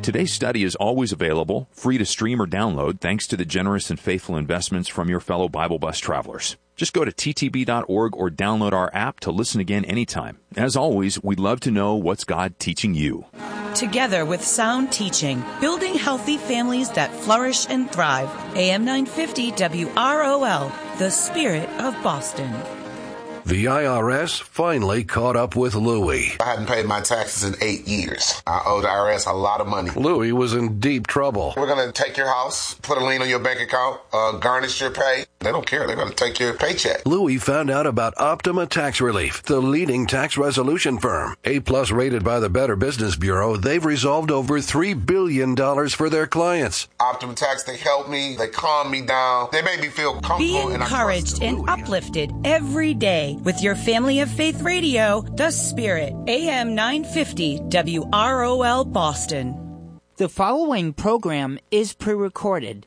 Today's study is always available, free to stream or download, thanks to the generous and faithful investments from your fellow Bible Bus travelers. Just go to ttb.org or download our app to listen again anytime. As always, we'd love to know what's God teaching you. Together with sound teaching, building healthy families that flourish and thrive. AM 950 WROL, the Spirit of Boston. The IRS finally caught up with Louie. I hadn't paid my taxes in 8 years. I owed the IRS a lot of money. Louie was in deep trouble. We're going to take your house, put a lien on your bank account, garnish your pay. They don't care. They're going to take your paycheck. Louie found out about Optima Tax Relief, the leading tax resolution firm. A-plus rated by the Better Business Bureau, they've resolved over $3 billion for their clients. Optima Tax, they helped me. They calmed me down. They made me feel comfortable. Be encouraged and uplifted every day with your Family of Faith Radio, The Spirit, AM 950 WROL Boston. The following program is pre-recorded.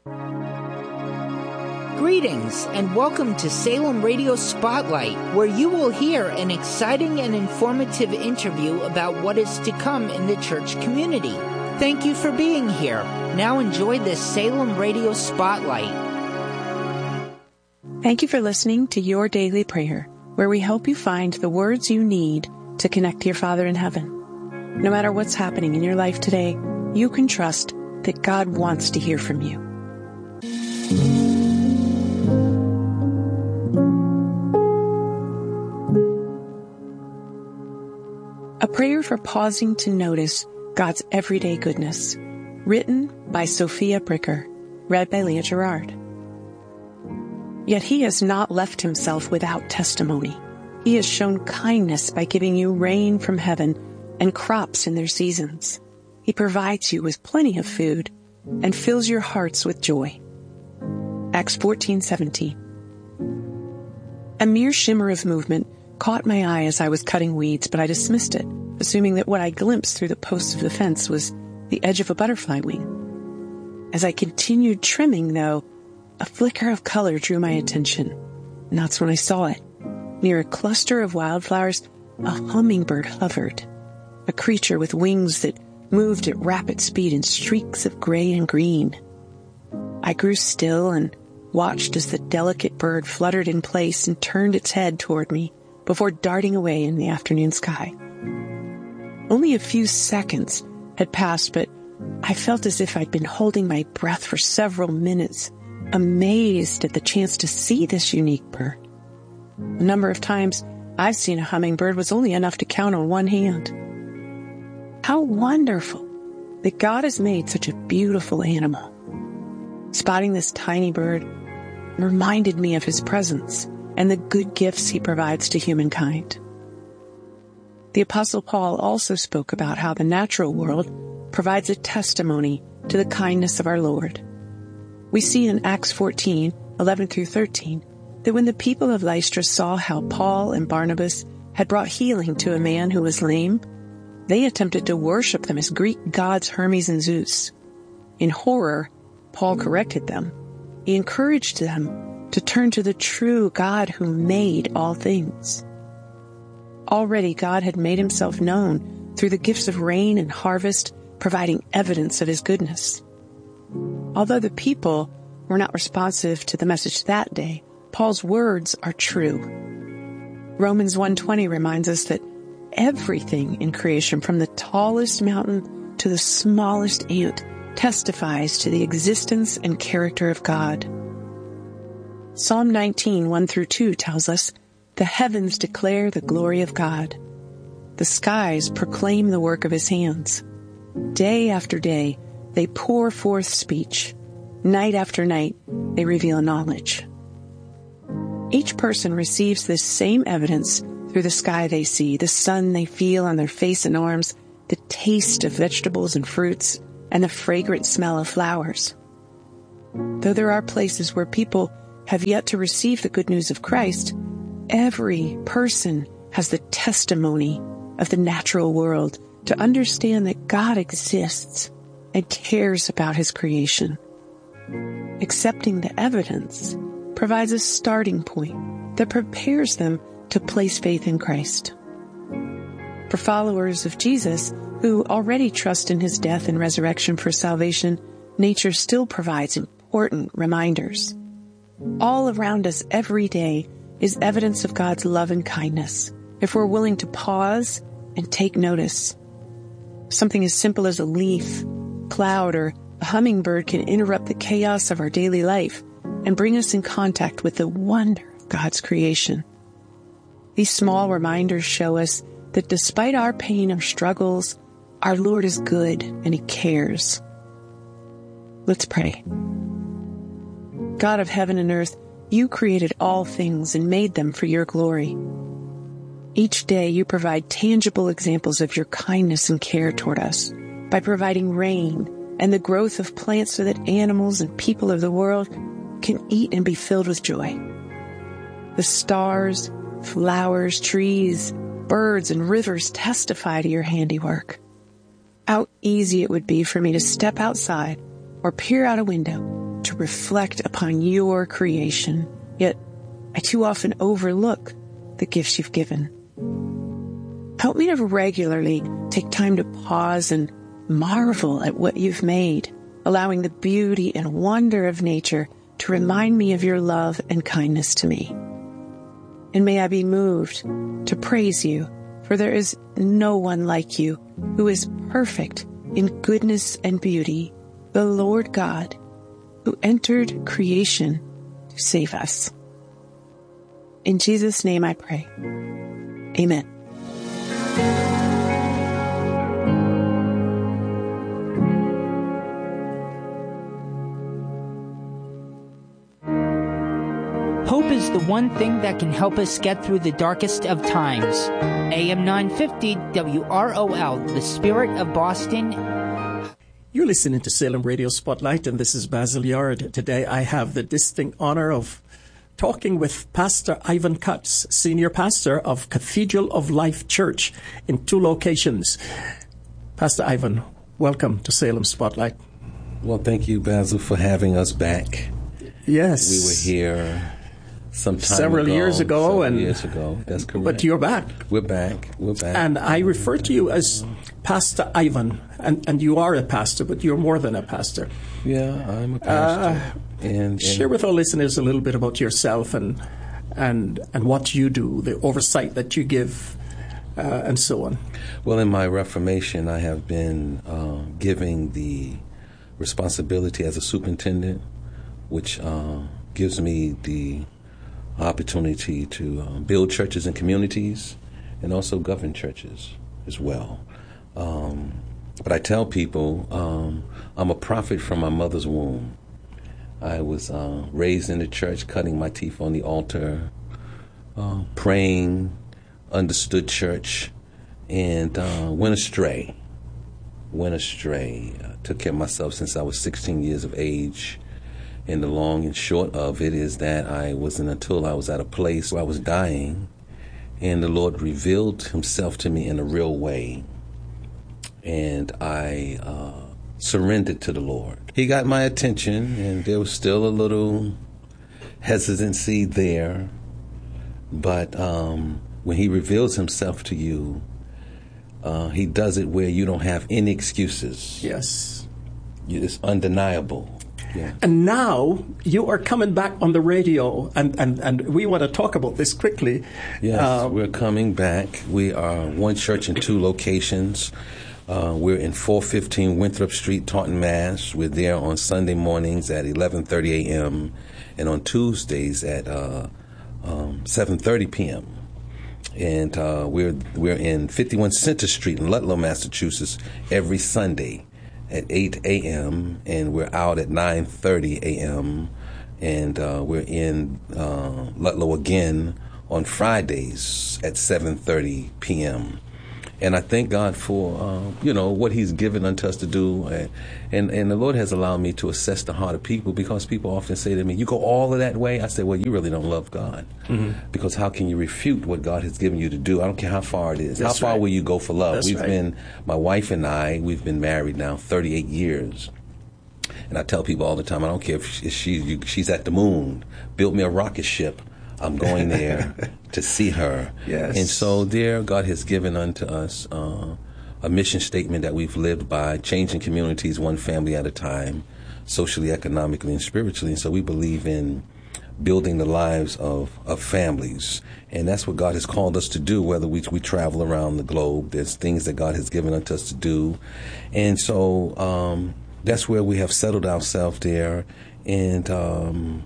Greetings and welcome to Salem Radio Spotlight, where you will hear an exciting and informative interview about what is to come in the church community. Thank you for being here. Now enjoy this Salem Radio Spotlight. Thank you for listening to Your Daily Prayer, where we help you find the words you need to connect to your Father in heaven. No matter what's happening in your life today, you can trust that God wants to hear from you. A prayer for pausing to notice God's everyday goodness. Written by Sophia Bricker. Read by Leah Gerard. Yet he has not left himself without testimony. He has shown kindness by giving you rain from heaven and crops in their seasons. He provides you with plenty of food and fills your hearts with joy. Acts 14:17. A mere shimmer of movement caught my eye as I was cutting weeds, but I dismissed it, assuming that what I glimpsed through the posts of the fence was the edge of a butterfly wing. As I continued trimming, though, a flicker of color drew my attention, and that's when I saw it. Near a cluster of wildflowers, a hummingbird hovered, a creature with wings that moved at rapid speed in streaks of gray and green. I grew still and watched as the delicate bird fluttered in place and turned its head toward me before darting away in the afternoon sky. Only a few seconds had passed, but I felt as if I'd been holding my breath for several minutes, amazed at the chance to see this unique bird. The number of times I've seen a hummingbird was only enough to count on one hand. How wonderful that God has made such a beautiful animal. Spotting this tiny bird reminded me of his presence and the good gifts he provides to humankind. The Apostle Paul also spoke about how the natural world provides a testimony to the kindness of our Lord. We see in Acts 14:11 through 13, that when the people of Lystra saw how Paul and Barnabas had brought healing to a man who was lame, they attempted to worship them as Greek gods Hermes and Zeus. In horror, Paul corrected them. He encouraged them to turn to the true God who made all things. Already God had made himself known through the gifts of rain and harvest, providing evidence of his goodness. Although the people were not responsive to the message that day, Paul's words are true. Romans 1:20 reminds us that everything in creation, from the tallest mountain to the smallest ant, testifies to the existence and character of God. Psalm 19:1 through 2 tells us, "The heavens declare the glory of God. The skies proclaim the work of his hands. Day after day, they pour forth speech. Night after night, they reveal knowledge." Each person receives this same evidence through the sky they see, the sun they feel on their face and arms, the taste of vegetables and fruits, and the fragrant smell of flowers. Though there are places where people have yet to receive the good news of Christ, every person has the testimony of the natural world to understand that God exists and cares about his creation. Accepting the evidence provides a starting point that prepares them to place faith in Christ. For followers of Jesus who who already trust in his death and resurrection for salvation, nature still provides important reminders. All around us every day is evidence of God's love and kindness, if we're willing to pause and take notice. Something as simple as a leaf, cloud, or a hummingbird can interrupt the chaos of our daily life and bring us in contact with the wonder of God's creation. These small reminders show us that despite our pain or struggles, our Lord is good and He cares. Let's pray. God of heaven and earth, You created all things and made them for Your glory. Each day You provide tangible examples of Your kindness and care toward us by providing rain and the growth of plants so that animals and people of the world can eat and be filled with joy. The stars, flowers, trees, birds, and rivers testify to Your handiwork. How easy it would be for me to step outside or peer out a window to reflect upon Your creation. Yet I too often overlook the gifts You've given. Help me to regularly take time to pause and marvel at what You've made, allowing the beauty and wonder of nature to remind me of Your love and kindness to me. And may I be moved to praise You, for there is no one like You who is perfect in goodness and beauty, the Lord God, who entered creation to save us. In Jesus' name I pray. Amen. Hope is the one thing that can help us get through the darkest of times. AM 950 WROL, the Spirit of Boston. You're listening to Salem Radio Spotlight, and this is Basil Yard. Today I have the distinct honor of talking with Pastor Ivan Cutts, Senior Pastor of Cathedral of Life Church in 2 locations. Pastor Ivan, welcome to Salem Spotlight. Well, thank you, Basil, for having us back. Yes. We were here several years ago. That's correct. But you're back. We're back. And I refer to you as Pastor Ivan, and you are a pastor, but you're more than a pastor. Yeah, I'm a pastor. And share with our listeners a little bit about yourself and what you do, the oversight that you give, and so on. Well, in my Reformation, I have been giving the responsibility as a superintendent, which gives me the opportunity to build churches and communities and also govern churches as well. But I tell people I'm a prophet from my mother's womb. I was raised in the church, cutting my teeth on the altar, praying, understood church, and went astray. Took care of myself since I was 16 years of age. And the long and short of it is that I wasn't until I was at a place where I was dying, and the Lord revealed Himself to me in a real way. And I surrendered to the Lord. He got my attention, and there was still a little hesitancy there. But when He reveals Himself to you, He does it where you don't have any excuses. Yes. It's undeniable. Yeah. And now you are coming back on the radio, and we want to talk about this quickly. Yes, we're coming back. We are one church in 2 locations. We're in 415 Winthrop Street, Taunton, Mass. We're there on Sunday mornings at 11:30 a.m. and on Tuesdays at 7:30 p.m. And we're in 51 Center Street in Ludlow, Massachusetts, every Sunday at 8 a.m. and we're out at 9:30 a.m. and we're in Ludlow again on Fridays at 7:30 p.m. And I thank God for, what He's given unto us to do. And the Lord has allowed me to assess the heart of people, because people often say to me, you go all of that way? I say, well, you really don't love God. Mm-hmm. Because how can you refute what God has given you to do? I don't care how far it is. That's how far right. will you go for love? That's My wife and I, we've been married now 38 years. And I tell people all the time, I don't care if she's at the moon, build me a rocket ship. I'm going there to see her. Yes. And so there, God has given unto us a mission statement that we've lived by, changing communities one family at a time, socially, economically, and spiritually. And so we believe in building the lives of families. And that's what God has called us to do, whether we travel around the globe. There's things that God has given unto us to do. And so that's where we have settled ourselves there. And,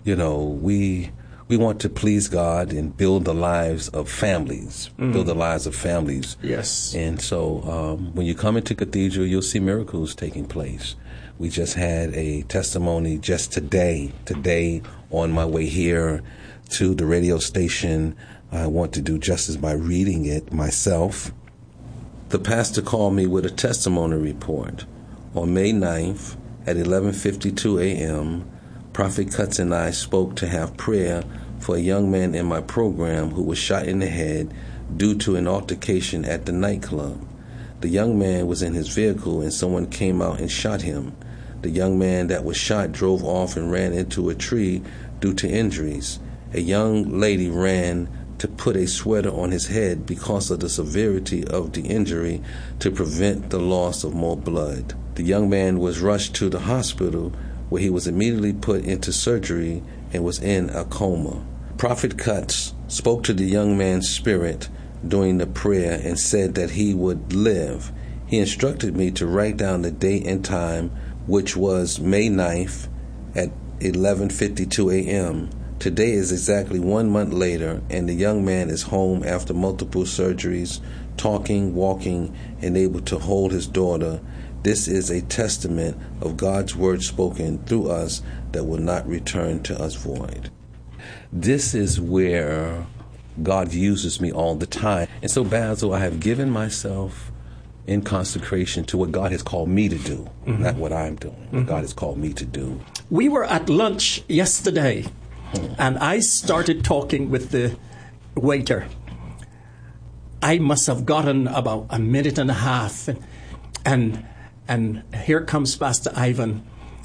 we want to please God and build the lives of families, build the lives of families. Yes. And so when you come into Cathedral, you'll see miracles taking place. We just had a testimony just today on my way here to the radio station. I want to do justice by reading it myself. The pastor called me with a testimony report. On May 9th at 11:52 a.m., Prophet Cutts and I spoke to have prayer for a young man in my program who was shot in the head due to an altercation at the nightclub. The young man was in his vehicle and someone came out and shot him. The young man that was shot drove off and ran into a tree due to injuries. A young lady ran to put a sweater on his head because of the severity of the injury to prevent the loss of more blood. The young man was rushed to the hospital where he was immediately put into surgery and was in a coma. Prophet Cutts spoke to the young man's spirit during the prayer and said that he would live. He instructed me to write down the date and time, which was May 9th at 11:52 a.m. Today is exactly 1 month later, and the young man is home after multiple surgeries, talking, walking, and able to hold his daughter. This is a testament of God's word spoken through us that will not return to us void. This is where God uses me all the time. And so, Basil, I have given myself in consecration to what God has called me to do, not what I'm doing, what God has called me to do. We were at lunch yesterday, and I started talking with the waiter. I must have gotten about a minute and a half, and here comes Pastor Ivan,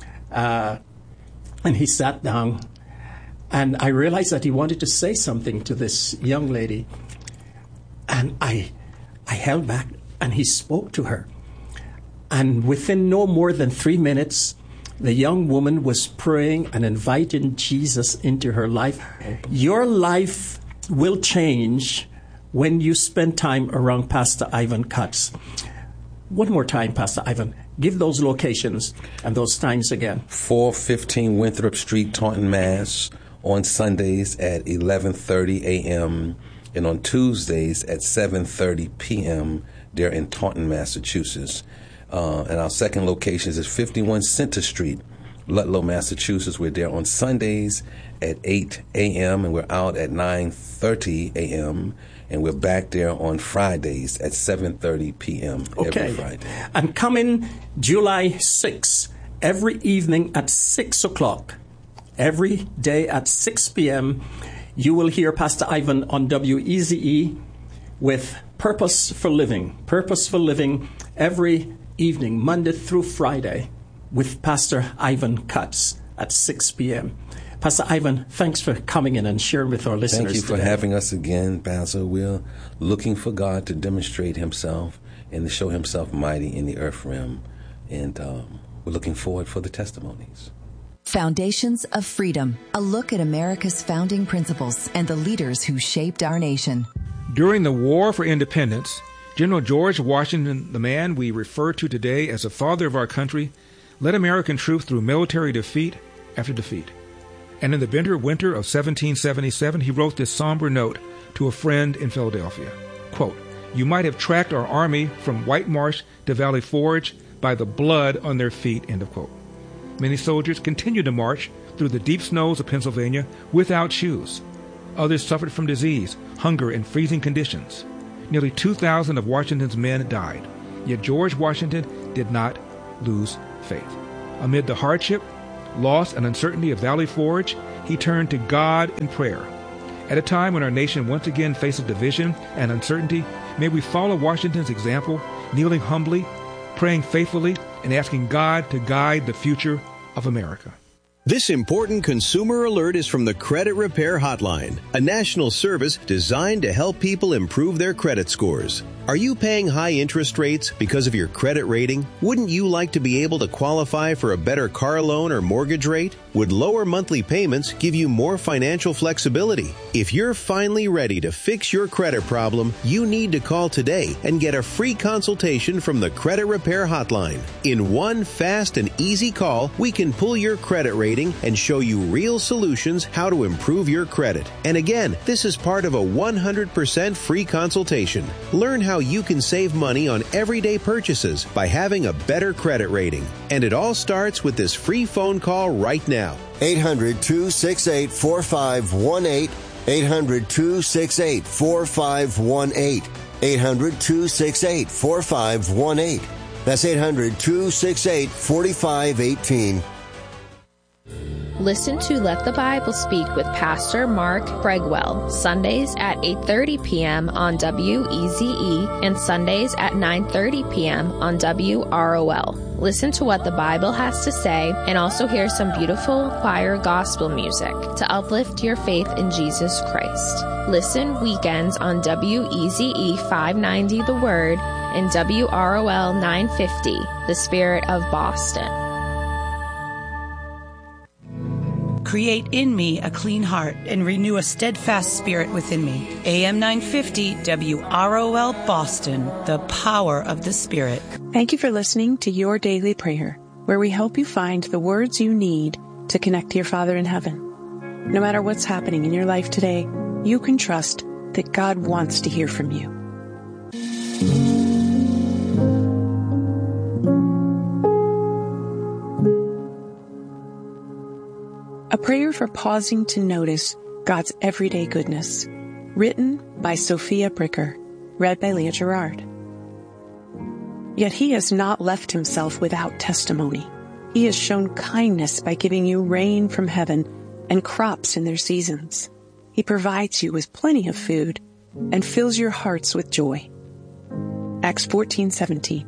and he sat down, and I realized that he wanted to say something to this young lady, and I held back, and he spoke to her. And within no more than 3 minutes, the young woman was praying and inviting Jesus into her life. Your life will change when you spend time around Pastor Ivan Cutts. One more time, Pastor Ivan. Give those locations and those times again. 415 Winthrop Street, Taunton, Mass. On Sundays at 11:30 a.m. and on Tuesdays at 7:30 p.m. They're in Taunton, Massachusetts. And our second location is 51 Center Street, Ludlow, Massachusetts. We're there on Sundays at 8 a.m. and we're out at 9:30 a.m. And we're back there on Fridays at 7:30 p.m. every Friday. And coming July 6th, every evening at 6 o'clock, every day at 6 p.m., you will hear Pastor Ivan on WEZE with Purpose for Living. Purpose for Living every evening, Monday through Friday, with Pastor Ivan Cutts at 6 p.m. Pastor Ivan, thanks for coming in and sharing with our listeners today. Thank you for having us again, Basil. We're looking for God to demonstrate himself and to show himself mighty in the earth realm. And we're looking forward for the testimonies. Foundations of Freedom, a look at America's founding principles and the leaders who shaped our nation. During the War for Independence, General George Washington, the man we refer to today as the father of our country, led American troops through military defeat after defeat. And in the bitter winter of 1777, he wrote this somber note to a friend in Philadelphia. Quote, "You might have tracked our army from White Marsh to Valley Forge by the blood on their feet," end of quote. Many soldiers continued to march through the deep snows of Pennsylvania without shoes. Others suffered from disease, hunger, and freezing conditions. Nearly 2,000 of Washington's men died. Yet George Washington did not lose faith. Amid the hardship, loss, and uncertainty of Valley Forge, he turned to God in prayer. At a time when our nation once again faces division and uncertainty, may we follow Washington's example, kneeling humbly, praying faithfully, and asking God to guide the future of America. This important consumer alert is from the Credit Repair Hotline, a national service designed to help people improve their credit scores. Are you paying high interest rates because of your credit rating? Wouldn't you like to be able to qualify for a better car loan or mortgage rate? Would lower monthly payments give you more financial flexibility? If you're finally ready to fix your credit problem, you need to call today and get a free consultation from the Credit Repair Hotline. In one fast and easy call, we can pull your credit rating and show you real solutions how to improve your credit. And again, this is part of a 100% free consultation. Learn how you can save money on everyday purchases by having a better credit rating. And it all starts with this free phone call right now. 800-268-4518. 800-268-4518. 800-268-4518. That's 800-268-4518. Listen to Let the Bible Speak with Pastor Mark Bregwell, Sundays at 8:30 p.m. on WEZE and Sundays at 9:30 p.m. on WROL. Listen to what the Bible has to say and also hear some beautiful choir gospel music to uplift your faith in Jesus Christ. Listen weekends on WEZE 590 The Word and WROL 950 The Spirit of Boston. Create in me a clean heart and renew a steadfast spirit within me. AM 950 WROL Boston, the power of the Spirit. Thank you for listening to Your Daily Prayer, where we help you find the words you need to connect to your Father in heaven. No matter what's happening in your life today, you can trust that God wants to hear from you. A prayer for pausing to notice God's everyday goodness. Written by Sophia Bricker. Read by Leah Gerard. Yet he has not left himself without testimony. He has shown kindness by giving you rain from heaven and crops in their seasons. He provides you with plenty of food and fills your hearts with joy. Acts 14:17.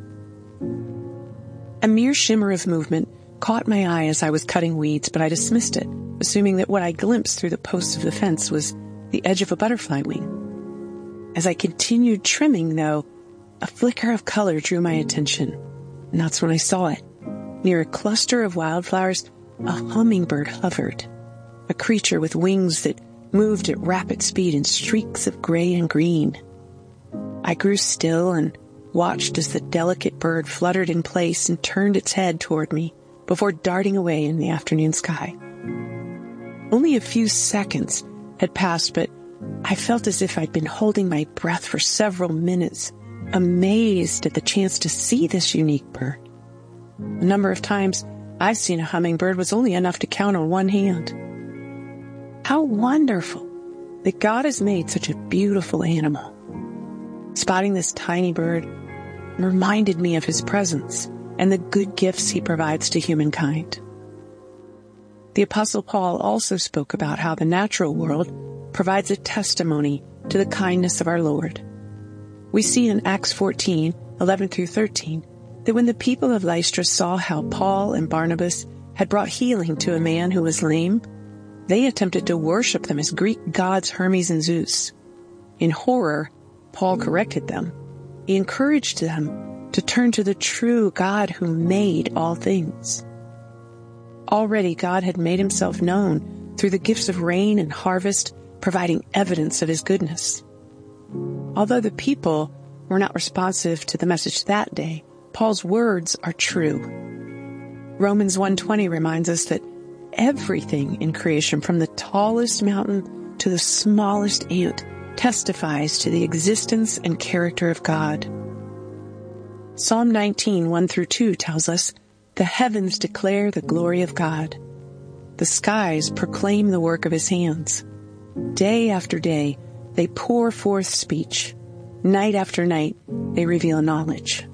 A mere shimmer of movement caught my eye as I was cutting weeds, but I dismissed it, assuming that what I glimpsed through the posts of the fence was the edge of a butterfly wing. As I continued trimming, though, a flicker of color drew my attention, and that's when I saw it. Near a cluster of wildflowers, a hummingbird hovered, a creature with wings that moved at rapid speed in streaks of gray and green. I grew still and watched as the delicate bird fluttered in place and turned its head toward me before darting away in the afternoon sky. Only a few seconds had passed, but I felt as if I'd been holding my breath for several minutes, amazed at the chance to see this unique bird. The number of times I've seen a hummingbird was only enough to count on one hand. How wonderful that God has made such a beautiful animal. Spotting this tiny bird reminded me of his presence and the good gifts he provides to humankind. The Apostle Paul also spoke about how the natural world provides a testimony to the kindness of our Lord. We see in Acts 14:11-13, that when the people of Lystra saw how Paul and Barnabas had brought healing to a man who was lame, they attempted to worship them as Greek gods Hermes and Zeus. In horror, Paul corrected them. He encouraged them to turn to the true God who made all things. Already God had made himself known through the gifts of rain and harvest, providing evidence of his goodness. Although the people were not responsive to the message that day, Paul's words are true. Romans 1:20 reminds us that everything in creation, from the tallest mountain to the smallest ant, testifies to the existence and character of God. Psalm 19:1-2 tells us, "The heavens declare the glory of God. The skies proclaim the work of his hands. Day after day, they pour forth speech. Night after night, they reveal knowledge."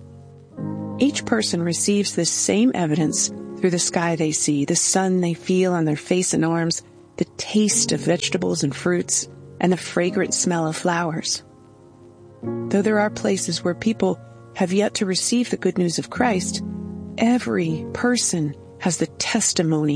Each person receives this same evidence through the sky they see, the sun they feel on their face and arms, the taste of vegetables and fruits, and the fragrant smell of flowers. Though there are places where people have yet to receive the good news of Christ, every person has the testimony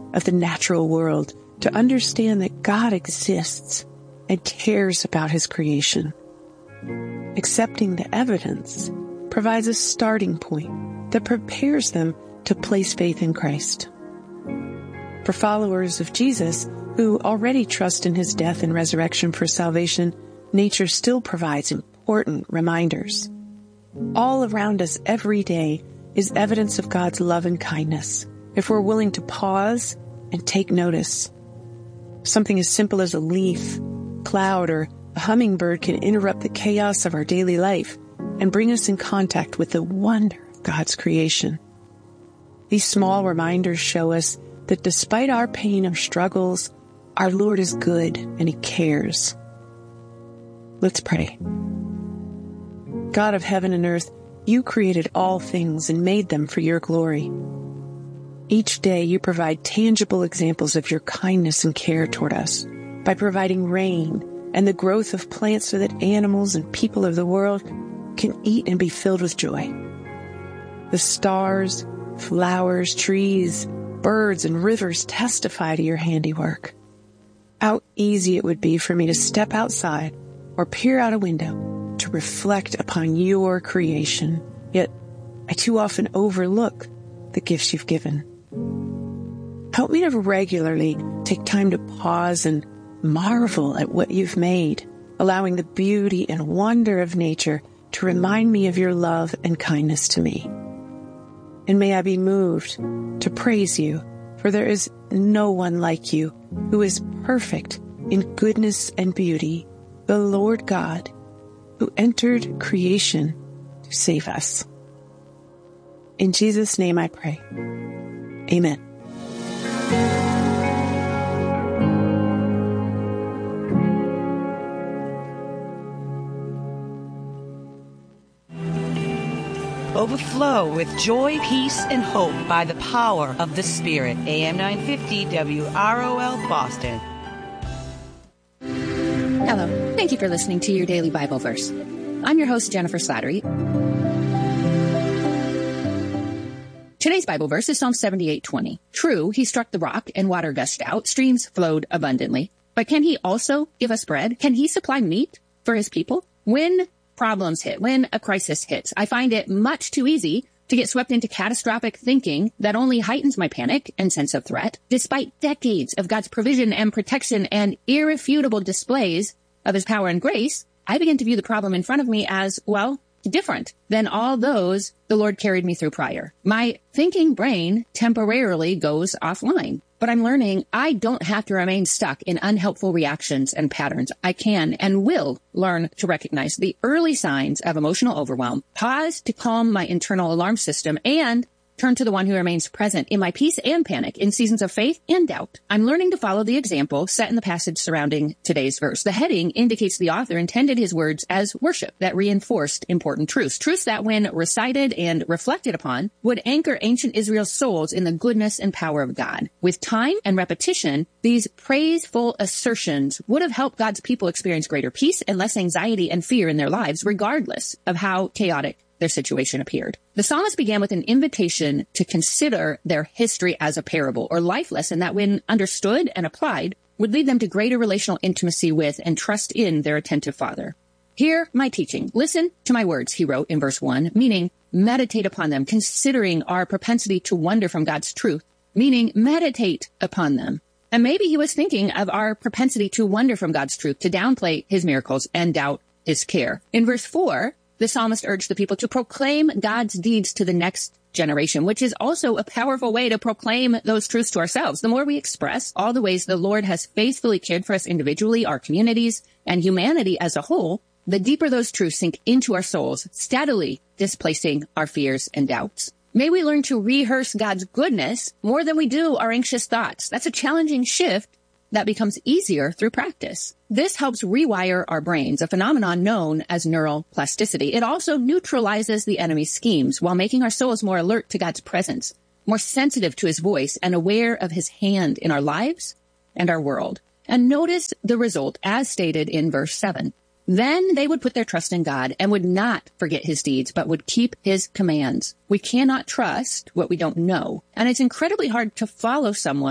of the natural world to understand that God exists and cares about his creation. Accepting the evidence provides a starting point that prepares them to place faith in Christ. For followers of Jesus who already trust in his death and resurrection for salvation, nature still provides important reminders. All around us every day is evidence of God's love and kindness if we're willing to pause and take notice. Something as simple as a leaf, cloud, or a hummingbird can interrupt the chaos of our daily life and bring us in contact with the wonder of God's creation. These small reminders show us that despite our pain or struggles, our Lord is good and he cares. Let's pray. God of heaven and earth, you created all things and made them for your glory. Each day you provide tangible examples of your kindness and care toward us by providing rain and the growth of plants so that animals and people of the world can eat and be filled with joy. The stars, flowers, trees, birds, and rivers testify to your handiwork. How easy it would be for me to step outside or peer out a window to reflect upon your creation, yet I too often overlook the gifts you've given. Help me to regularly take time to pause and marvel at what you've made, allowing the beauty and wonder of nature to remind me of your love and kindness to me. And may I be moved to praise you, for there is no one like you who is perfect in goodness and beauty, the Lord God, who entered creation to save us. In Jesus' name I pray. Amen. Overflow with joy, peace, and hope by the power of the Spirit. AM 950 WROL Boston. Hello. Thank you for listening to your daily Bible verse. I'm your host, Jennifer Slattery. Today's Bible verse is Psalm 78:20. True, he struck the rock and water gushed out. Streams flowed abundantly. But can he also give us bread? Can he supply meat for his people? When problems hit, when a crisis hits, I find it much too easy to get swept into catastrophic thinking that only heightens my panic and sense of threat. Despite decades of God's provision and protection and irrefutable displays of his power and grace, I begin to view the problem in front of me as, well, different than all those the Lord carried me through prior. My thinking brain temporarily goes offline. But I'm learning I don't have to remain stuck in unhelpful reactions and patterns. I can and will learn to recognize the early signs of emotional overwhelm, pause to calm my internal alarm system, and turn to the one who remains present in my peace and panic in seasons of faith and doubt. I'm learning to follow the example set in the passage surrounding today's verse. The heading indicates the author intended his words as worship that reinforced important truths that when recited and reflected upon would anchor ancient Israel's souls in the goodness and power of God. With time and repetition, these praiseful assertions would have helped God's people experience greater peace and less anxiety and fear in their lives, regardless of how chaotic their situation appeared. The psalmist began with an invitation to consider their history as a parable or life lesson that, when understood and applied, would lead them to greater relational intimacy with and trust in their attentive Father. Hear my teaching. Listen to my words, he wrote in verse 1, meaning meditate upon them, considering our propensity to wander from God's truth, meaning meditate upon them. And maybe he was thinking of our propensity to wander from God's truth, to downplay his miracles and doubt his care. In verse 4, the psalmist urged the people to proclaim God's deeds to the next generation, which is also a powerful way to proclaim those truths to ourselves. The more we express all the ways the Lord has faithfully cared for us individually, our communities, and humanity as a whole, the deeper those truths sink into our souls, steadily displacing our fears and doubts. May we learn to rehearse God's goodness more than we do our anxious thoughts. That's a challenging shift that becomes easier through practice. This helps rewire our brains, a phenomenon known as neural plasticity. It also neutralizes the enemy's schemes while making our souls more alert to God's presence, more sensitive to his voice, and aware of his hand in our lives and our world. And notice the result as stated in verse 7. Then they would put their trust in God and would not forget his deeds, but would keep his commands. We cannot trust what we don't know. And it's incredibly hard to follow someone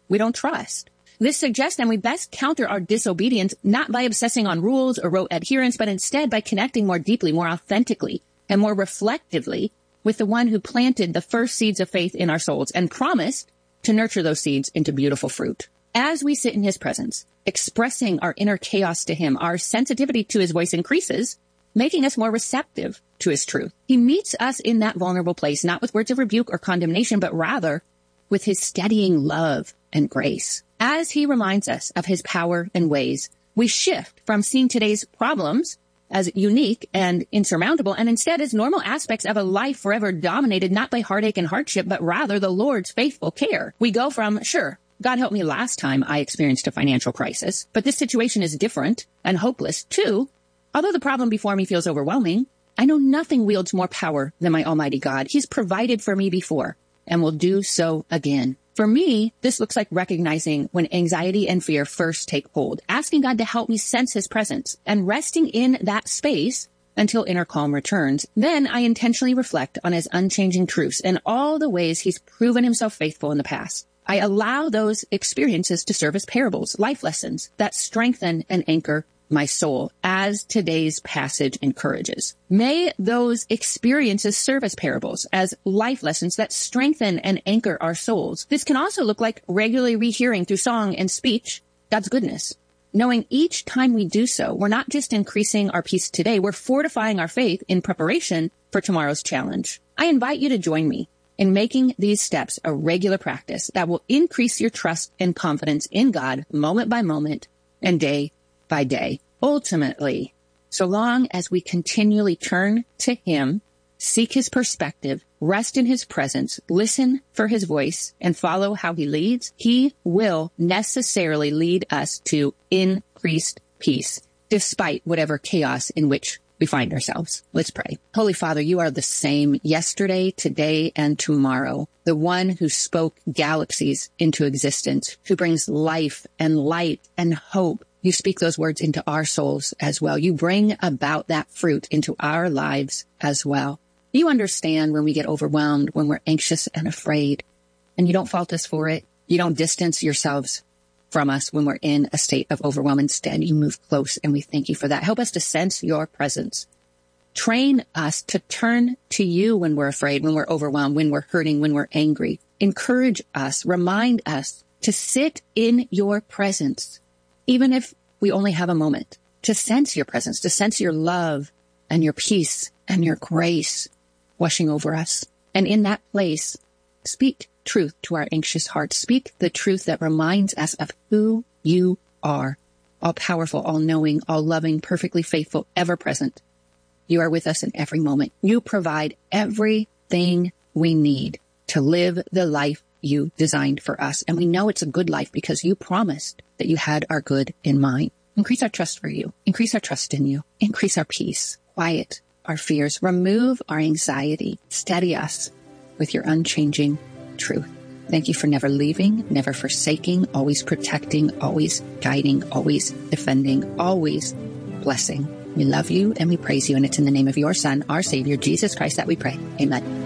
we don't trust. This suggests then we best counter our disobedience not by obsessing on rules or rote adherence, but instead by connecting more deeply, more authentically, and more reflectively with the one who planted the first seeds of faith in our souls and promised to nurture those seeds into beautiful fruit. As we sit in his presence, expressing our inner chaos to him, our sensitivity to his voice increases, making us more receptive to his truth. He meets us in that vulnerable place, not with words of rebuke or condemnation, but rather with his steadying love and grace. As he reminds us of his power and ways, we shift from seeing today's problems as unique and insurmountable, and instead as normal aspects of a life forever dominated not by heartache and hardship, but rather the Lord's faithful care. We go from, sure, God helped me last time I experienced a financial crisis, but this situation is different and hopeless, too. Although the problem before me feels overwhelming, I know nothing wields more power than my Almighty God. He's provided for me before and will do so again. For me, this looks like recognizing when anxiety and fear first take hold, asking God to help me sense his presence, and resting in that space until inner calm returns. Then I intentionally reflect on his unchanging truths and all the ways he's proven himself faithful in the past. I allow those experiences to serve as parables, life lessons that strengthen and anchor my soul, as today's passage encourages. May those experiences serve as parables, as life lessons that strengthen and anchor our souls. This can also look like regularly rehearing through song and speech God's goodness. Knowing each time we do so, we're not just increasing our peace today, we're fortifying our faith in preparation for tomorrow's challenge. I invite you to join me in making these steps a regular practice that will increase your trust and confidence in God moment by moment and day by day. Ultimately, so long as we continually turn to him, seek his perspective, rest in his presence, listen for his voice, and follow how he leads, he will necessarily lead us to increased peace, despite whatever chaos in which we find ourselves. Let's pray. Holy Father, you are the same yesterday, today, and tomorrow. The one who spoke galaxies into existence, who brings life and light and hope. You speak those words into our souls as well. You bring about that fruit into our lives as well. You understand when we get overwhelmed, when we're anxious and afraid, and you don't fault us for it. You don't distance yourselves from us when we're in a state of overwhelm. Instead, you move close, and we thank you for that. Help us to sense your presence. Train us to turn to you when we're afraid, when we're overwhelmed, when we're hurting, when we're angry. Encourage us, remind us to sit in your presence, even if we only have a moment, to sense your presence, to sense your love and your peace and your grace washing over us. And in that place, speak truth to our anxious hearts. Speak the truth that reminds us of who you are, all powerful, all knowing, all loving, perfectly faithful, ever present. You are with us in every moment. You provide everything we need to live the life you designed for us. And we know it's a good life because you promised that you had our good in mind. Increase our trust for you. Increase our trust in you. Increase our peace. Quiet our fears. Remove our anxiety. Steady us with your unchanging truth. Thank you for never leaving, never forsaking, always protecting, always guiding, always defending, always blessing. We love you and we praise you. And it's in the name of your Son, our Savior, Jesus Christ, that we pray. Amen.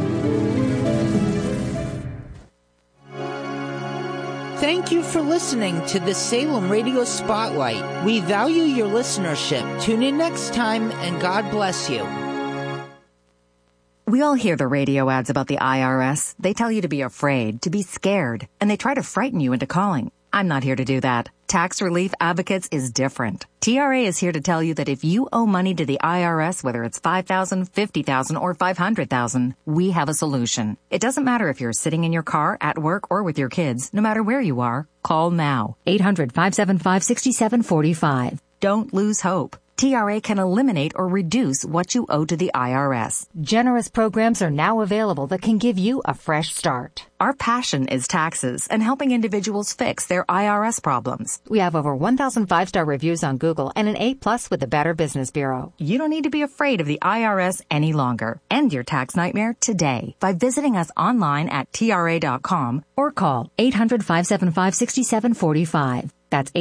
Thank you for listening to the Salem Radio Spotlight. We value your listenership. Tune in next time, and God bless you. We all hear the radio ads about the IRS. They tell you to be afraid, to be scared, and they try to frighten you into calling. I'm not here to do that. Tax Relief Advocates is different. TRA is here to tell you that if you owe money to the IRS, whether it's $5,000, $50,000, or $500,000, we have a solution. It doesn't matter if you're sitting in your car, at work, or with your kids. No matter where you are, call now. 800-575-6745. Don't lose hope. TRA can eliminate or reduce what you owe to the IRS. Generous programs are now available that can give you a fresh start. Our passion is taxes and helping individuals fix their IRS problems. We have over 1,000 5-star reviews on Google and an A+ with the Better Business Bureau. You don't need to be afraid of the IRS any longer. End your tax nightmare today by visiting us online at TRA.com or call 800-575-6745. That's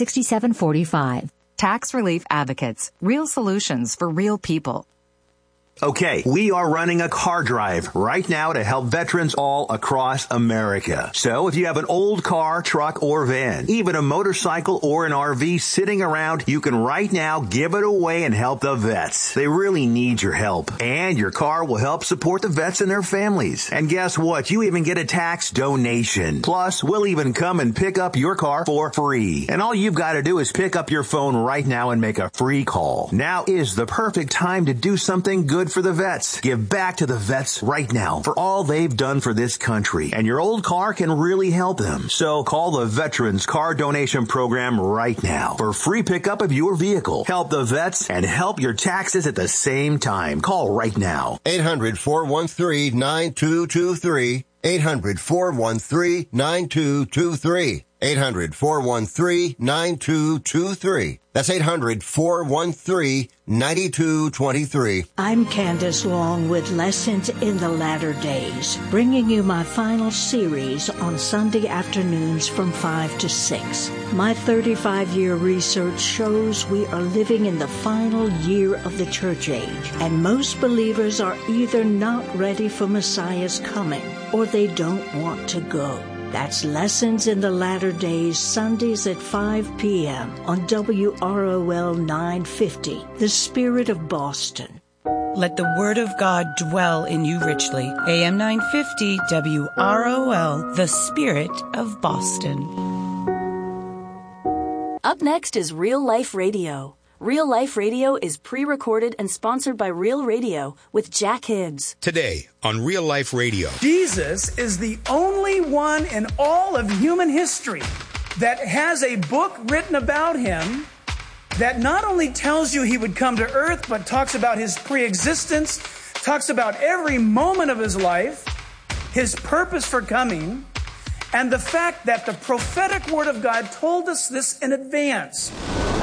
800-575-6745. Tax Relief Advocates. Real solutions for real people. Okay, we are running a car drive right now to help veterans all across America. So if you have an old car, truck, or van, even a motorcycle or an RV sitting around, you can right now give it away and help the vets. They really need your help. And your car will help support the vets and their families. And guess what? You even get a tax donation. Plus, we'll even come and pick up your car for free. And all you've got to do is pick up your phone right now and make a free call. Now is the perfect time to do something good for the vets. Give back to the vets right now for all they've done for this country. And your old car can really help them. So call the Veterans Car Donation Program right now for free pickup of your vehicle. Help the vets and help your taxes at the same time. Call right now. 800-413-9223. 800-413-9223. 800-413-9223. That's 800-413-9223. I'm Candace Long with Lessons in the Latter Days, bringing you my final series on Sunday afternoons from 5 to 6. My 35-year research shows we are living in the final year of the church age, and most believers are either not ready for Messiah's coming or they don't want to go. That's Lessons in the Latter Days, Sundays at 5 p.m. on WROL 950, The Spirit of Boston. Let the Word of God dwell in you richly. AM 950, WROL, The Spirit of Boston. Up next is Real Life Radio. Real Life Radio is pre-recorded and sponsored by Real Radio with Jack Hibbs. Today on Real Life Radio. Jesus is the only one in all of human history that has a book written about him that not only tells you he would come to earth, but talks about his pre-existence, talks about every moment of his life, his purpose for coming, and the fact that the prophetic word of God told us this in advance.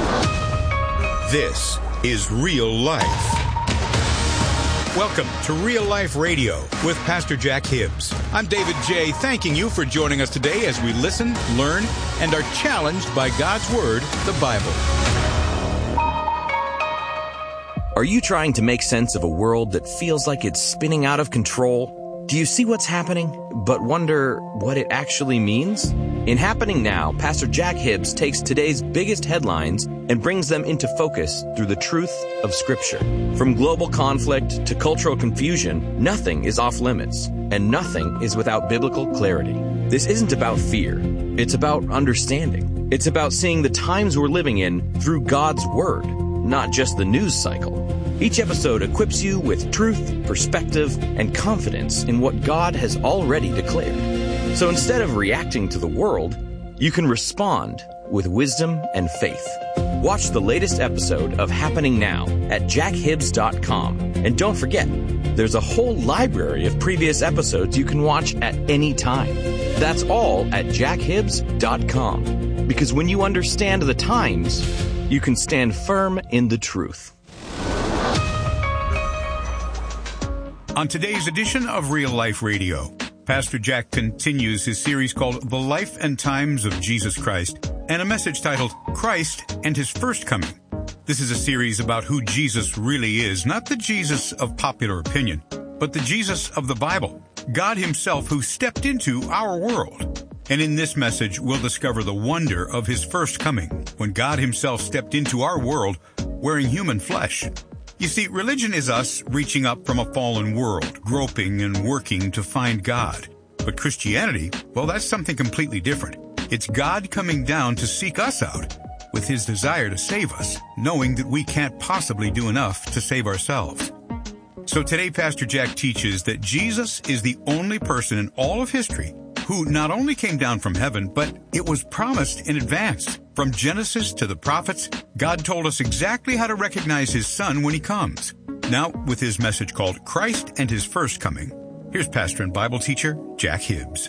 This is Real Life. Welcome to Real Life Radio with Pastor Jack Hibbs. I'm David J., thanking you for joining us today as we listen, learn, and are challenged by God's Word, the Bible. Are you trying to make sense of a world that feels like it's spinning out of control? Do you see what's happening, but wonder what it actually means? In Happening Now, Pastor Jack Hibbs takes today's biggest headlines and brings them into focus through the truth of Scripture. From global conflict to cultural confusion, nothing is off limits, and nothing is without biblical clarity. This isn't about fear. It's about understanding. It's about seeing the times we're living in through God's Word, not just the news cycle. Each episode equips you with truth, perspective, and confidence in what God has already declared. So instead of reacting to the world, you can respond with wisdom and faith. Watch the latest episode of Happening Now at jackhibbs.com. And don't forget, there's a whole library of previous episodes you can watch at any time. That's all at jackhibbs.com. Because when you understand the times, you can stand firm in the truth. On today's edition of Real Life Radio, Pastor Jack continues his series called The Life and Times of Jesus Christ, and a message titled Christ and His First Coming. This is a series about who Jesus really is, not the Jesus of popular opinion, but the Jesus of the Bible, God Himself who stepped into our world. And in this message, we'll discover the wonder of His first coming, when God Himself stepped into our world wearing human flesh. You see, religion is us reaching up from a fallen world, groping and working to find God. But Christianity, well, that's something completely different. It's God coming down to seek us out with His desire to save us, knowing that we can't possibly do enough to save ourselves. So today, Pastor Jack teaches that Jesus is the only person in all of history who not only came down from heaven, but it was promised in advance. From Genesis to the prophets, God told us exactly how to recognize His Son when He comes. Now, with his message called Christ and His First Coming, here's pastor and Bible teacher Jack Hibbs.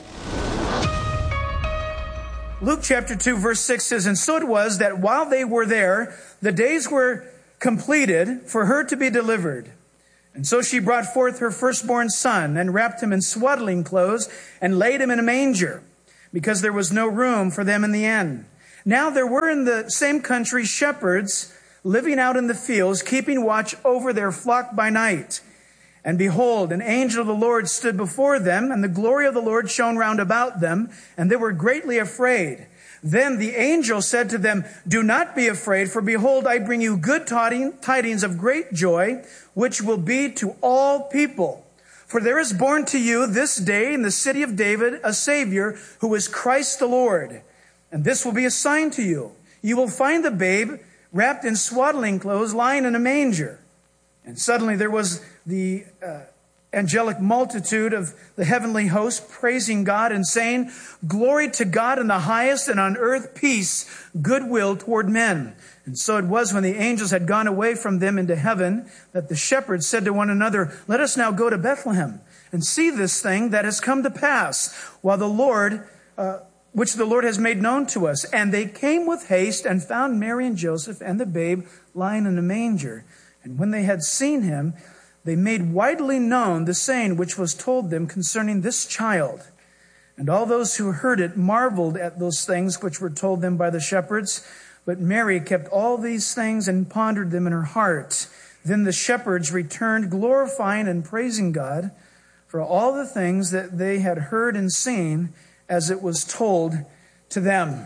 Luke chapter 2, verse 6 says, "And so it was that while they were there, the days were completed for her to be delivered. And so she brought forth her firstborn son and wrapped him in swaddling clothes and laid him in a manger, because there was no room for them in the inn. Now there were in the same country shepherds living out in the fields, keeping watch over their flock by night. And behold, an angel of the Lord stood before them, and the glory of the Lord shone round about them, and they were greatly afraid. Then the angel said to them, "Do not be afraid, for behold, I bring you good tidings of great joy, which will be to all people. For there is born to you this day in the city of David a Savior, who is Christ the Lord. And this will be a sign to you. You will find the babe wrapped in swaddling clothes, lying in a manger." And suddenly there was the angelic multitude of the heavenly host praising God and saying, "Glory to God in the highest, and on earth peace, goodwill toward men." And so it was, when the angels had gone away from them into heaven, that the shepherds said to one another, "Let us now go to Bethlehem and see this thing that has come to pass, which the Lord has made known to us." And they came with haste and found Mary and Joseph and the babe lying in a manger. And when they had seen him, they made widely known the saying which was told them concerning this child. And all those who heard it marveled at those things which were told them by the shepherds. But Mary kept all these things and pondered them in her heart. Then the shepherds returned, glorifying and praising God for all the things that they had heard and seen as it was told to them.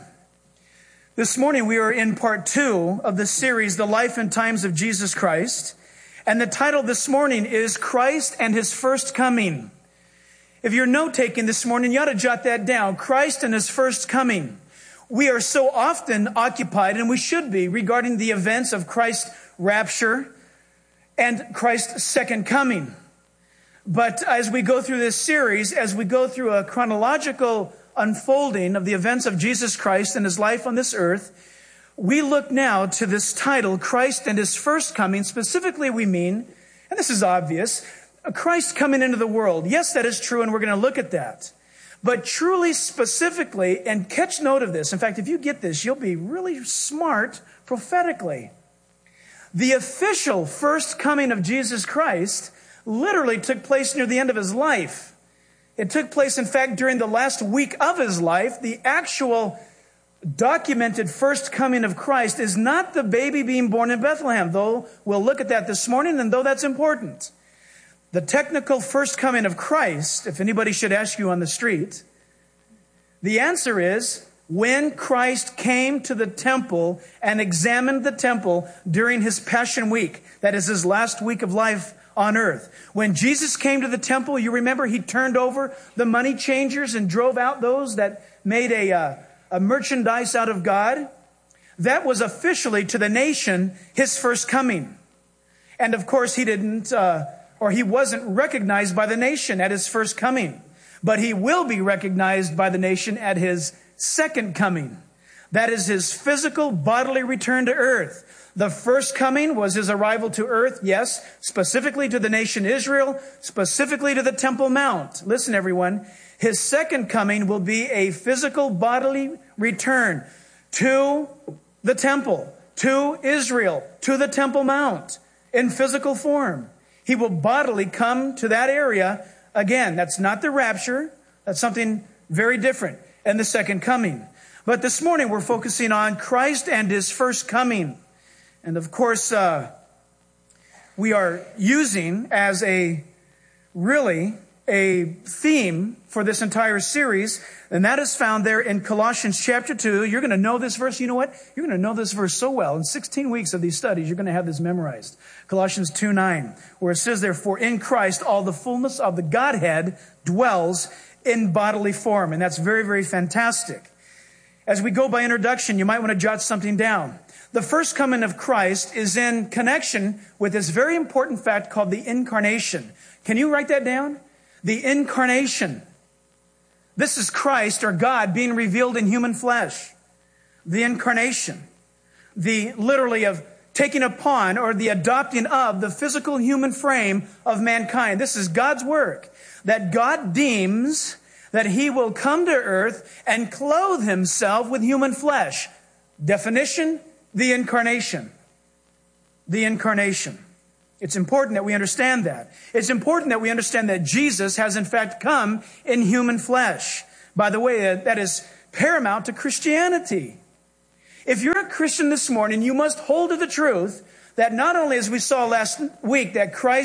This morning we are in part 2 of the series, The Life and Times of Jesus Christ. And the title this morning is Christ and His First Coming. If you're note-taking this morning, you ought to jot that down. Christ and His First Coming. We are so often occupied, and we should be, regarding the events of Christ's rapture and Christ's second coming. But as we go through this series, as we go through a chronological unfolding of the events of Jesus Christ and His life on this earth, we look now to this title, Christ and His First Coming. Specifically, we mean, and this is obvious, Christ coming into the world. Yes, that is true, and we're going to look at that. But truly, specifically, and catch note of this. In fact, if you get this, you'll be really smart prophetically. The official first coming of Jesus Christ literally took place near the end of His life. It took place, in fact, during the last week of His life. The actual documented first coming of Christ is not the baby being born in Bethlehem, though we'll look at that this morning, and though that's important. The technical first coming of Christ, if anybody should ask you on the street, the answer is when Christ came to the temple and examined the temple during His Passion Week. That is His last week of life on earth. When Jesus came to the temple, you remember He turned over the money changers and drove out those that made a merchandise out of God. That was officially to the nation His first coming. And of course, He wasn't recognized by the nation at His first coming. But He will be recognized by the nation at His second coming. That is His physical bodily return to earth. The first coming was His arrival to earth, yes, specifically to the nation Israel, specifically to the Temple Mount. Listen, everyone. His second coming will be a physical bodily return to the temple, to Israel, to the Temple Mount in physical form. He will bodily come to that area again. That's not the rapture. That's something very different in the second coming. But this morning we're focusing on Christ and His first coming. And of course, we are using as a theme for this entire series, and that is found there in Colossians chapter 2. You're going to know this verse. You know what? You're going to know this verse so well. In 16 weeks of these studies, you're going to have this memorized. Colossians 2:9, where it says, "Therefore in Christ all the fullness of the Godhead dwells in bodily form." And that's very, very fantastic. As we go by introduction, you might want to jot something down. The first coming of Christ is in connection with this very important fact called the incarnation. Can you write that down? The incarnation. This is Christ, or God, being revealed in human flesh. The incarnation. The literally of taking upon, or the adopting of, the physical human frame of mankind. This is God's work. That God deems that He will come to earth and clothe Himself with human flesh. Definition, the incarnation. The incarnation. It's important that we understand that. It's important that we understand that Jesus has in fact come in human flesh. By the way, that is paramount to Christianity. If you're a Christian this morning, you must hold to the truth that not only, as we saw last week, that Christ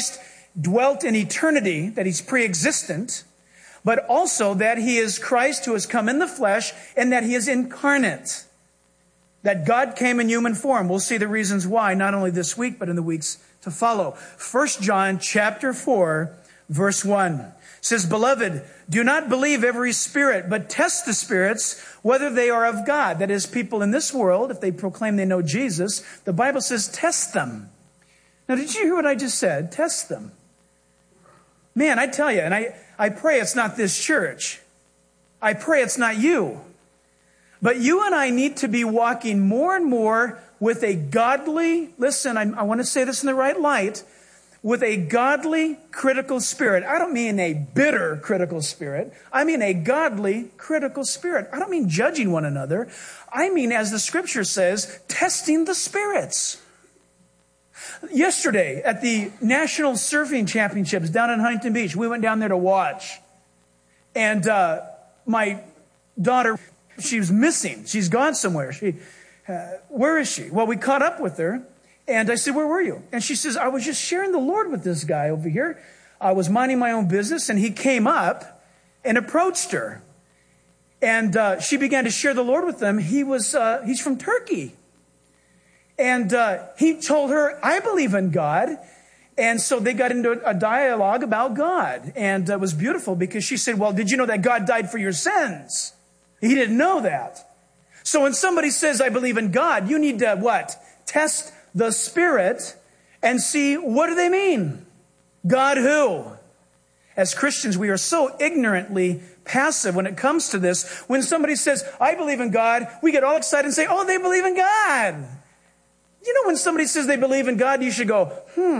dwelt in eternity, that he's pre-existent, but also that he is Christ who has come in the flesh and that he is incarnate. That God came in human form. We'll see the reasons why, not only this week, but in the weeks to follow. 1 John chapter 4, verse 1 says, "Beloved, do not believe every spirit, but test the spirits, whether they are of God." That is, people in this world, if they proclaim they know Jesus, the Bible says, test them. Now, did you hear what I just said? Test them. Man, I tell you, and I pray it's not this church. I pray it's not you. But you and I need to be walking more and more with a godly, listen, I want to say this in the right light, with a godly critical spirit. I don't mean a bitter critical spirit. I mean a godly critical spirit. I don't mean judging one another. I mean, as the scripture says, testing the spirits. Yesterday at the National Surfing Championships down in Huntington Beach, we went down there to watch. And my daughter, she was missing. She's gone somewhere. Where is she? Well, we caught up with her. And I said, "Where were you?" And she says, "I was just sharing the Lord with this guy over here. I was minding my own business, and he came up and approached her. And she began to share the Lord with him. He's from Turkey. And he told her, "I believe in God." And so they got into a dialogue about God. And it was beautiful because she said, "Well, did you know that God died for your sins?" He didn't know that. So when somebody says, "I believe in God," you need to what? Test the spirit and see, what do they mean? God who? As Christians, we are so ignorantly passive when it comes to this. When somebody says, "I believe in God," we get all excited and say, "Oh, they believe in God." You know, when somebody says they believe in God, you should go,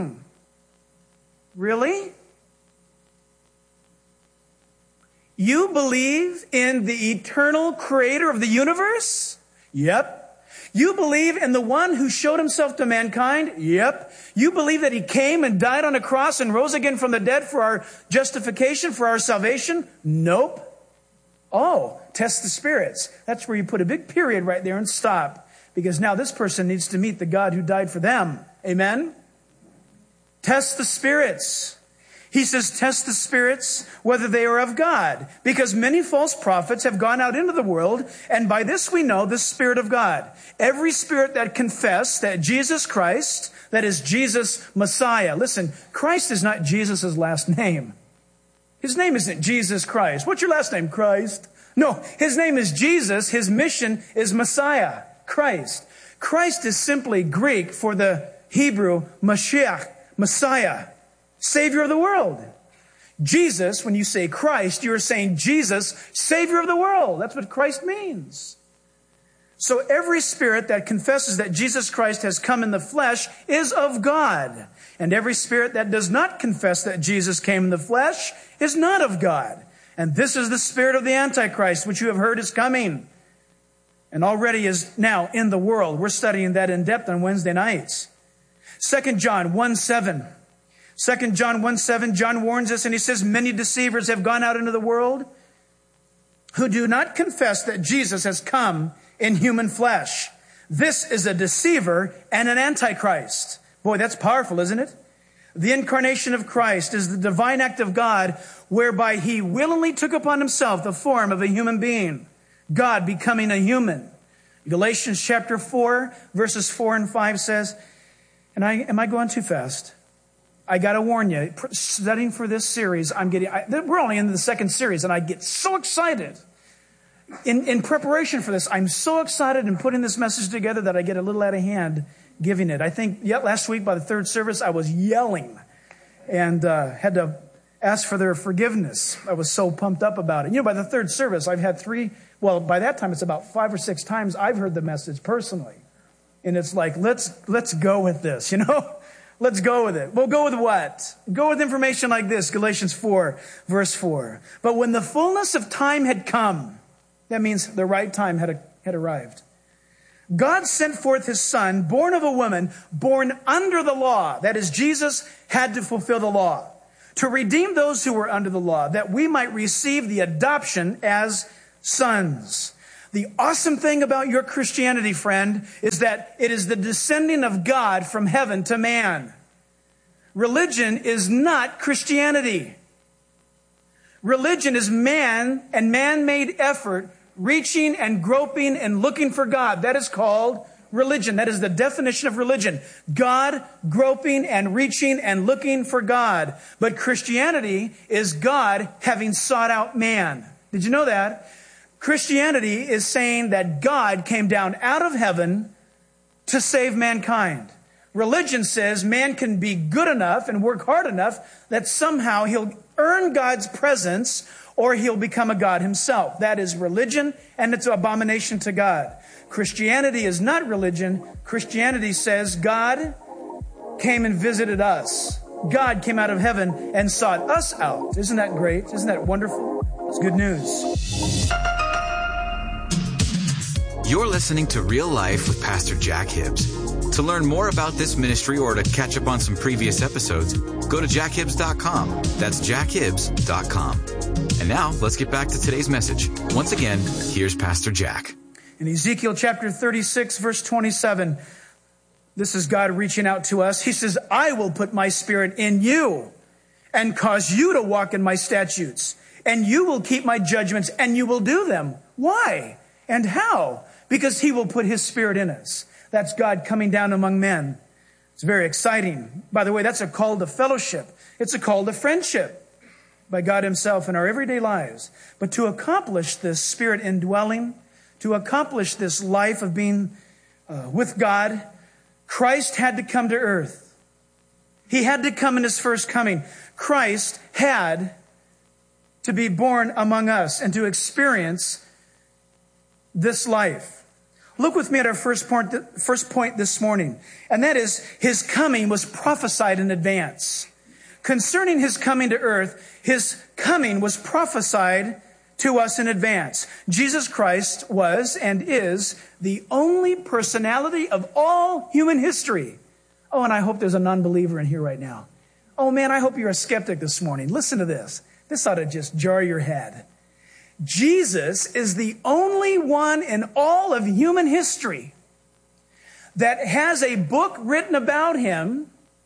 really? You believe in the eternal creator of the universe? Yep. You believe in the one who showed himself to mankind? Yep. You believe that he came and died on a cross and rose again from the dead for our justification, for our salvation? Nope. Oh, test the spirits. That's where you put a big period right there and stop. Because now this person needs to meet the God who died for them. Amen? Test the spirits. He says, test the spirits, whether they are of God. Because many false prophets have gone out into the world, and by this we know the Spirit of God. Every spirit that confess that Jesus Christ, that is Jesus Messiah. Listen, Christ is not Jesus' last name. His name isn't Jesus Christ. What's your last name? Christ. No, his name is Jesus. His mission is Messiah, Christ. Christ is simply Greek for the Hebrew Mashiach, Messiah. Savior of the world. Jesus, when you say Christ, you're saying Jesus, Savior of the world. That's what Christ means. So every spirit that confesses that Jesus Christ has come in the flesh is of God. And every spirit that does not confess that Jesus came in the flesh is not of God. And this is the spirit of the Antichrist, which you have heard is coming and already is now in the world. We're studying that in depth on Wednesday nights. 2 John 1:7. 2 John 1:7, John warns us and he says, "Many deceivers have gone out into the world who do not confess that Jesus has come in human flesh. This is a deceiver and an antichrist." Boy, that's powerful, isn't it? The incarnation of Christ is the divine act of God whereby he willingly took upon himself the form of a human being, God becoming a human. Galatians chapter 4, verses 4 and 5 says, am I going too fast? I got to warn you, studying for this series, we're only in the second series, and I get so excited. In preparation for this, I'm so excited in putting this message together that I get a little out of hand giving it. I think last week by the third service, I was yelling and had to ask for their forgiveness. I was so pumped up about it. By the third service, I've had by that time, it's about 5 or 6 times I've heard the message personally. And it's like, let's go with this, Let's go with it. We'll go with what? Go with information like this, Galatians 4, verse 4. "But when the fullness of time had come," that means the right time had arrived, "God sent forth his son, born of a woman, born under the law." That is, Jesus had to fulfill the law, "to redeem those who were under the law, that we might receive the adoption as sons." The awesome thing about your Christianity, friend, is that it is the descending of God from heaven to man. Religion is not Christianity. Religion is man and man-made effort reaching and groping and looking for God. That is called religion. That is the definition of religion. God groping and reaching and looking for God. But Christianity is God having sought out man. Did you know that? Christianity is saying that God came down out of heaven to save mankind. Religion says man can be good enough and work hard enough that somehow he'll earn God's presence or he'll become a God himself. That is religion, and it's an abomination to God. Christianity is not religion. Christianity says God came and visited us. God came out of heaven and sought us out. Isn't that great? Isn't that wonderful? It's good news. You're listening to Real Life with Pastor Jack Hibbs. To learn more about this ministry or to catch up on some previous episodes, go to jackhibbs.com. That's jackhibbs.com. And now, let's get back to today's message. Once again, here's Pastor Jack. In Ezekiel chapter 36, verse 27, this is God reaching out to us. He says, I will put my spirit in you and cause you to walk in my statutes, and you will keep my judgments, and you will do them. Why and how? Because he will put his spirit in us. That's God coming down among men. It's very exciting. By the way, that's a call to fellowship. It's a call to friendship by God himself in our everyday lives. But to accomplish this spirit indwelling, to accomplish this life of being with God, Christ had to come to earth. He had to come in his first coming. Christ had to be born among us and to experience this life. Look with me at our first point this morning, and that is his coming was prophesied in advance. Concerning his coming to earth, his coming was prophesied to us in advance. Jesus Christ was and is the only personality of all human history. Oh, and I hope there's a non-believer in here right now. Oh man, I hope you're a skeptic this morning. Listen to this. This ought to just jar your head. Jesus is the only one in all of human history that has a book written about him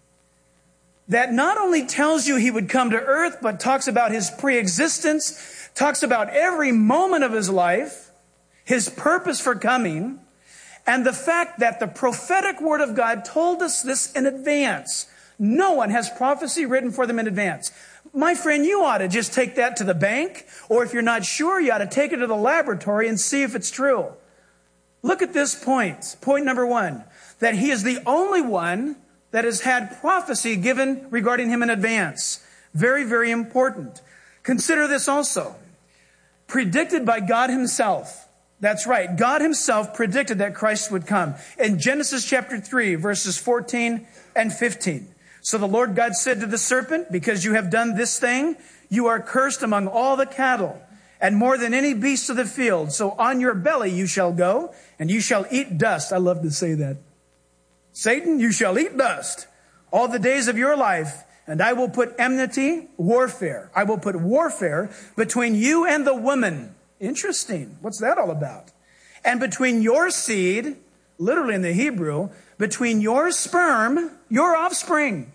that not only tells you he would come to earth, but talks about his pre-existence, talks about every moment of his life, his purpose for coming, and the fact that the prophetic word of God told us this in advance. No one has prophecy written for them in advance. My friend, you ought to just take that to the bank, or if you're not sure, you ought to take it to the laboratory and see if it's true. Look at this point. Point number one, that he is the only one that has had prophecy given regarding him in advance. Very, very important. Consider this also. Predicted by God himself. That's right. God himself predicted that Christ would come. In Genesis chapter 3, verses 14 and 15. So the Lord God said to the serpent, because you have done this thing, you are cursed among all the cattle, and more than any beast of the field. So on your belly you shall go, and you shall eat dust. I love to say that. Satan, you shall eat dust all the days of your life, and I will put enmity, warfare. I will put warfare between you and the woman. Interesting. What's that all about? And between your seed, literally in the Hebrew, between your sperm, your offspring,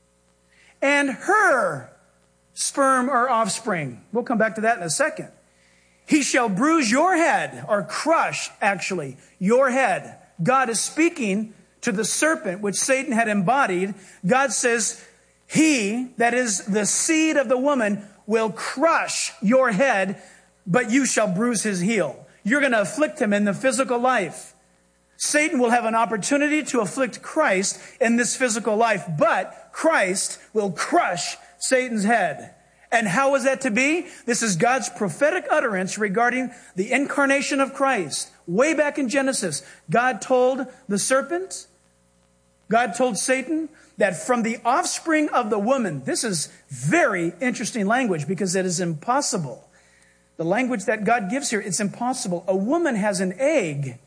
and her sperm or offspring. We'll come back to that in a second. He shall bruise your head, or crush, actually, your head. God is speaking to the serpent, which Satan had embodied. God says, he, that is the seed of the woman, will crush your head, but you shall bruise his heel. You're going to afflict him in the physical life. Satan will have an opportunity to afflict Christ in this physical life, but Christ will crush Satan's head. And how is that to be? This is God's prophetic utterance regarding the incarnation of Christ. Way back in Genesis, God told the serpent, God told Satan that from the offspring of the woman, this is very interesting language because it is impossible. The language that God gives here, it's impossible. A woman has an egg.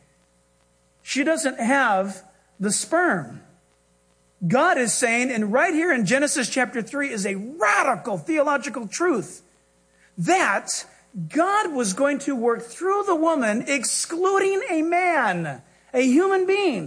She doesn't have the sperm. God is saying, and right here in Genesis chapter 3 is a radical theological truth, that God was going to work through the woman, excluding a man, a human being.